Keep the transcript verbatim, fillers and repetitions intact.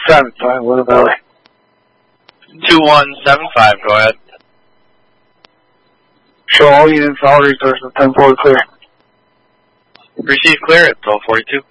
seven five, what about it? two one seven five, go ahead. Show all units, all resources, ten four clear. Receive clear at twelve forty-two.